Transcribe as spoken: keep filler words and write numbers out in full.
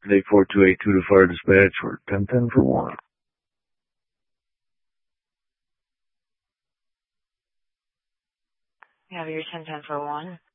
eight four two eight two to Fire Dispatch for ten ten for one. You have your ten ten for one.